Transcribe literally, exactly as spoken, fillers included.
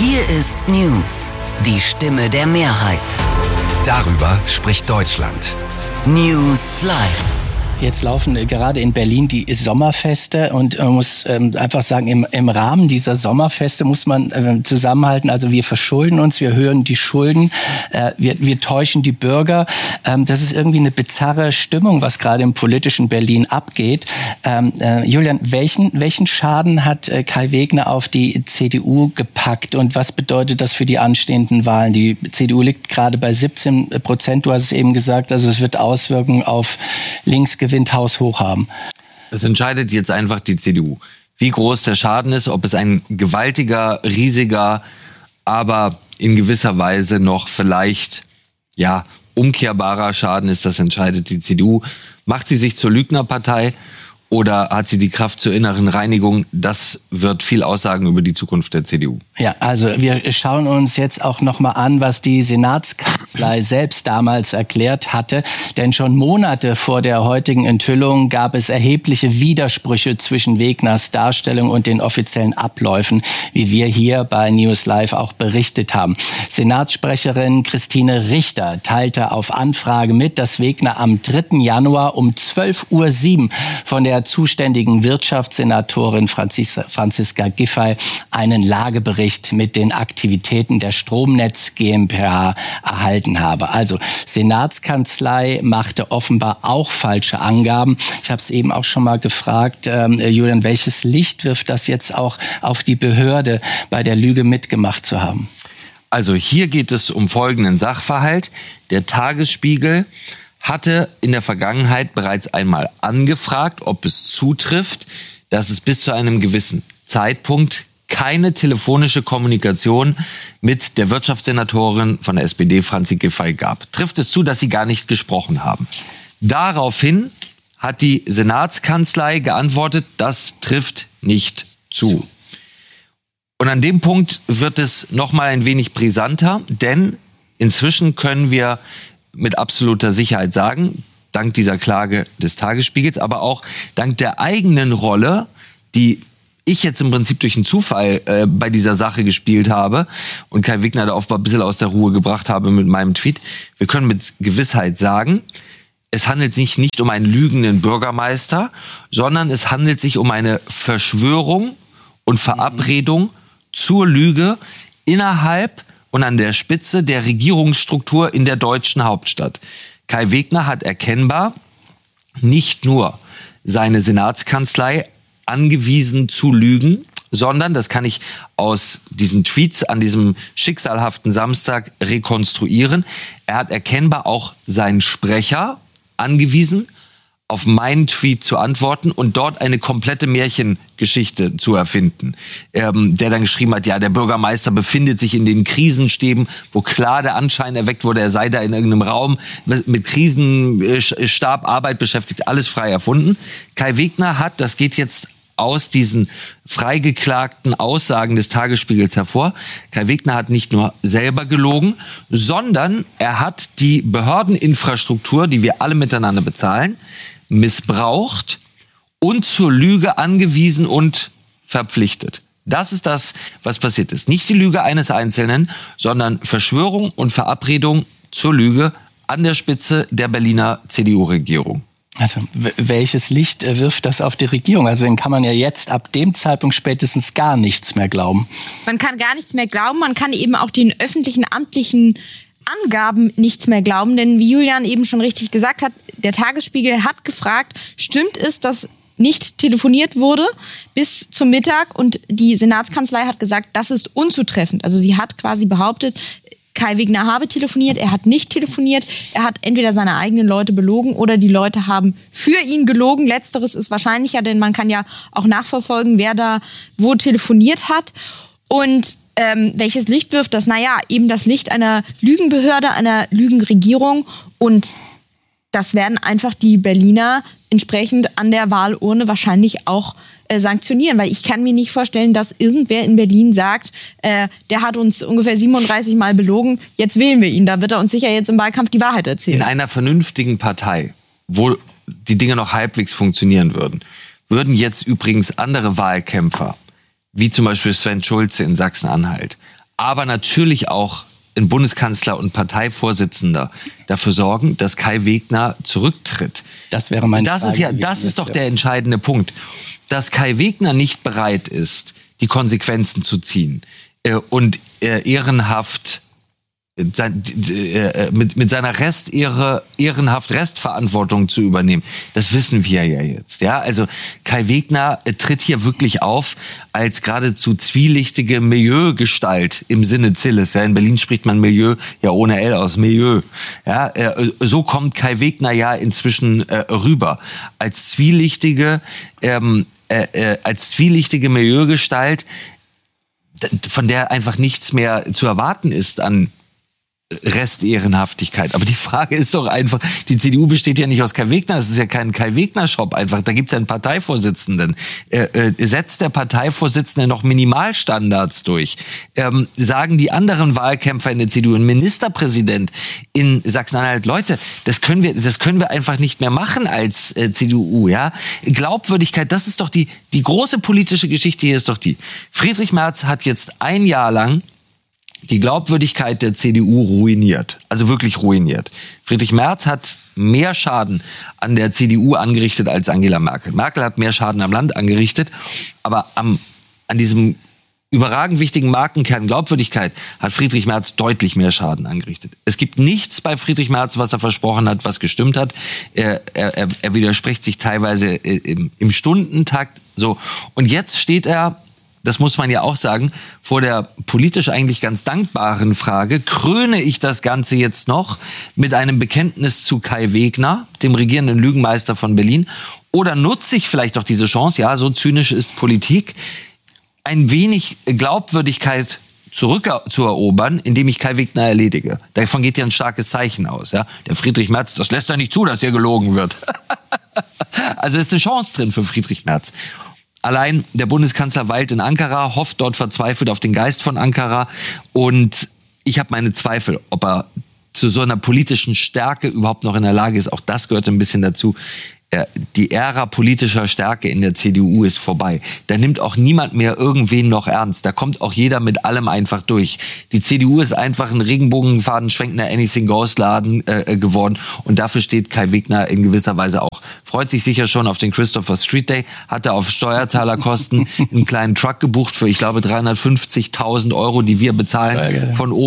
Hier ist News, die Stimme der Mehrheit. Darüber spricht Deutschland. News Live. Jetzt laufen gerade in Berlin die Sommerfeste und man muss ähm, einfach sagen, im, im Rahmen dieser Sommerfeste muss man äh, zusammenhalten. Also wir verschulden uns, wir erhöhen die Schulden, äh, wir, wir täuschen die Bürger. Ähm, das ist irgendwie eine bizarre Stimmung, was gerade im politischen Berlin abgeht. Ähm, äh, Julian, welchen, welchen Schaden hat äh, Kai Wegner auf die C D U gepackt und was bedeutet das für die anstehenden Wahlen? Die C D U liegt gerade bei siebzehn Prozent, du hast es eben gesagt, also es wird Auswirkungen auf links gewinnt haushoch haben. Das entscheidet jetzt einfach die C D U. Wie groß der Schaden ist, ob es ein gewaltiger, riesiger, aber in gewisser Weise noch vielleicht ja umkehrbarer Schaden ist, das entscheidet die C D U. Macht sie sich zur Lügnerpartei oder hat sie die Kraft zur inneren Reinigung? Das wird viel aussagen über die Zukunft der C D U. Ja, also wir schauen uns jetzt auch noch mal an, was die Senatskanzlei selbst damals erklärt hatte. Denn schon Monate vor der heutigen Enthüllung gab es erhebliche Widersprüche zwischen Wegners Darstellung und den offiziellen Abläufen, wie wir hier bei News Live auch berichtet haben. Senatssprecherin Christine Richter teilte auf Anfrage mit, dass Wegner am dritten Januar um zwölf Uhr sieben von der zuständigen Wirtschaftssenatorin Franzis- Franziska Giffey einen Lagebericht mit den Aktivitäten der Stromnetz GmbH erhalten habe. Also Senatskanzlei machte offenbar auch falsche Angaben. Ich habe es eben auch schon mal gefragt, ähm, Julian, welches Licht wirft das jetzt auch auf die Behörde, bei der Lüge mitgemacht zu haben? Also hier geht es um folgenden Sachverhalt. Der Tagesspiegel hatte in der Vergangenheit bereits einmal angefragt, ob es zutrifft, dass es bis zu einem gewissen Zeitpunkt keine telefonische Kommunikation mit der Wirtschaftssenatorin von der S P D, Franzi Giffey, gab. Trifft es zu, dass sie gar nicht gesprochen haben? Daraufhin hat die Senatskanzlei geantwortet, das trifft nicht zu. Und an dem Punkt wird es noch mal ein wenig brisanter, denn inzwischen können wir mit absoluter Sicherheit sagen, dank dieser Klage des Tagesspiegels, aber auch dank der eigenen Rolle, die ich jetzt im Prinzip durch einen Zufall äh, bei dieser Sache gespielt habe und Kai Wegner da offenbar ein bisschen aus der Ruhe gebracht habe mit meinem Tweet. Wir können mit Gewissheit sagen, es handelt sich nicht um einen lügenden Bürgermeister, sondern es handelt sich um eine Verschwörung und Verabredung zur Lüge innerhalb und an der Spitze der Regierungsstruktur in der deutschen Hauptstadt. Kai Wegner hat erkennbar nicht nur seine Senatskanzlei angewiesen zu lügen, sondern, das kann ich aus diesen Tweets an diesem schicksalhaften Samstag rekonstruieren, er hat erkennbar auch seinen Sprecher angewiesen, auf meinen Tweet zu antworten und dort eine komplette Märchengeschichte zu erfinden. Ähm, der dann geschrieben hat, ja, der Bürgermeister befindet sich in den Krisenstäben, wo klar der Anschein erweckt wurde, er sei da in irgendeinem Raum mit Krisenstab, Arbeit beschäftigt, alles frei erfunden. Kai Wegner hat, das geht jetzt aus diesen freigeklagten Aussagen des Tagesspiegels hervor, Kai Wegner hat nicht nur selber gelogen, sondern er hat die Behördeninfrastruktur, die wir alle miteinander bezahlen, missbraucht und zur Lüge angewiesen und verpflichtet. Das ist das, was passiert ist. Nicht die Lüge eines Einzelnen, sondern Verschwörung und Verabredung zur Lüge an der Spitze der Berliner C D U-Regierung. Also welches Licht wirft das auf die Regierung? Also dann kann man ja jetzt ab dem Zeitpunkt spätestens gar nichts mehr glauben. Man kann gar nichts mehr glauben, man kann eben auch den öffentlichen amtlichen Angaben nichts mehr glauben, denn wie Julian eben schon richtig gesagt hat, der Tagesspiegel hat gefragt, stimmt es, dass nicht telefoniert wurde bis zum Mittag, und die Senatskanzlei hat gesagt, das ist unzutreffend. Also sie hat quasi behauptet, Kai Wegner habe telefoniert, er hat nicht telefoniert, er hat entweder seine eigenen Leute belogen oder die Leute haben für ihn gelogen. Letzteres ist wahrscheinlicher, denn man kann ja auch nachverfolgen, wer da wo telefoniert hat. Und ähm, welches Licht wirft das? Naja, eben das Licht einer Lügenbehörde, einer Lügenregierung, und das werden einfach die Berliner entsprechend an der Wahlurne wahrscheinlich auch äh, sanktionieren, weil ich kann mir nicht vorstellen, dass irgendwer in Berlin sagt, äh, der hat uns ungefähr siebenunddreißig Mal belogen, jetzt wählen wir ihn, da wird er uns sicher jetzt im Wahlkampf die Wahrheit erzählen. In einer vernünftigen Partei, wo die Dinge noch halbwegs funktionieren würden, würden jetzt übrigens andere Wahlkämpfer, wie zum Beispiel Sven Schulze in Sachsen-Anhalt, aber natürlich auch ein Bundeskanzler und Parteivorsitzender dafür sorgen, dass Kai Wegner zurücktritt. Das wäre mein Das ist ja, das ist doch der entscheidende Punkt, dass Kai Wegner nicht bereit ist, die Konsequenzen zu ziehen äh, und äh, ehrenhaft Sein, äh, mit, mit seiner Restehre, ehrenhaft Restverantwortung zu übernehmen. Das wissen wir ja jetzt. Ja, also Kai Wegner äh, tritt hier wirklich auf als geradezu zwielichtige Milieugestalt im Sinne Zilles. Ja, in Berlin spricht man Milieu ja ohne L aus, Milieu. Ja, äh, so kommt Kai Wegner ja inzwischen äh, rüber als zwielichtige, ähm, äh, äh, als zwielichtige Milieugestalt, von der einfach nichts mehr zu erwarten ist an Restehrenhaftigkeit. Aber die Frage ist doch einfach, die C D U besteht ja nicht aus Kai Wegner, es ist ja kein Kai Wegner-Shop einfach, da gibt's ja einen Parteivorsitzenden. Äh, äh, setzt der Parteivorsitzende noch Minimalstandards durch? Ähm, sagen die anderen Wahlkämpfer in der C D U, ein Ministerpräsident in Sachsen-Anhalt, Leute, das können wir, das können wir einfach nicht mehr machen als äh, C D U, ja? Glaubwürdigkeit, das ist doch die, die große politische Geschichte hier ist doch die. Friedrich Merz hat jetzt ein Jahr lang die Glaubwürdigkeit der C D U ruiniert. Also wirklich ruiniert. Friedrich Merz hat mehr Schaden an der C D U angerichtet als Angela Merkel. Merkel hat mehr Schaden am Land angerichtet, aber am, an diesem überragend wichtigen Markenkern Glaubwürdigkeit hat Friedrich Merz deutlich mehr Schaden angerichtet. Es gibt nichts bei Friedrich Merz, was er versprochen hat, was gestimmt hat. Er, er, er widerspricht sich teilweise im, im Stundentakt. So. Und jetzt steht er, das muss man ja auch sagen, vor der politisch eigentlich ganz dankbaren Frage, kröne ich das Ganze jetzt noch mit einem Bekenntnis zu Kai Wegner, dem regierenden Lügenmeister von Berlin, oder nutze ich vielleicht doch diese Chance, ja, so zynisch ist Politik, ein wenig Glaubwürdigkeit zurückzuerobern, indem ich Kai Wegner erledige. Davon geht ja ein starkes Zeichen aus. Ja? Der Friedrich Merz, das lässt er nicht zu, dass hier gelogen wird. Also ist eine Chance drin für Friedrich Merz. Allein der Bundeskanzler weilt in Ankara, hofft dort verzweifelt auf den Geist von Ankara. Und ich habe meine Zweifel, ob er zu so einer politischen Stärke überhaupt noch in der Lage ist. Auch das gehört ein bisschen dazu. Die Ära politischer Stärke in der C D U ist vorbei. Da nimmt auch niemand mehr irgendwen noch ernst. Da kommt auch jeder mit allem einfach durch. Die C D U ist einfach ein regenbogenfadenschwenkender Anything-Goes-Laden äh, geworden. Und dafür steht Kai Wegner in gewisser Weise auch. Freut sich sicher schon auf den Christopher Street Day. Hat er auf Steuerzahlerkosten einen kleinen Truck gebucht für, ich glaube, dreihundertfünfzigtausend Euro, die wir bezahlen von oben.